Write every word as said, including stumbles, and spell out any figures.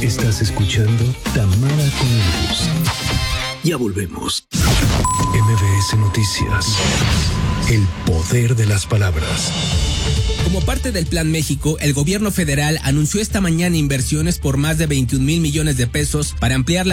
Estás escuchando Tamara con Luz. Ya volvemos. M B S Noticias. El poder de las palabras. Como parte del Plan México, el gobierno federal anunció esta mañana inversiones por más de veintiún mil millones de pesos para ampliar la